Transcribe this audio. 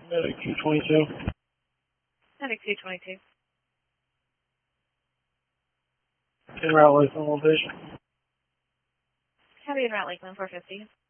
Medic 222. Medic 222. En route Lakeland location. Copy en route Lakeland 450.